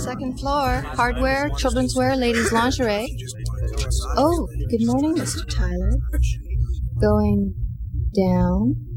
second floor. Hardware, children's wear, ladies' lingerie. Oh, good morning, Mr. Tyler. Going down.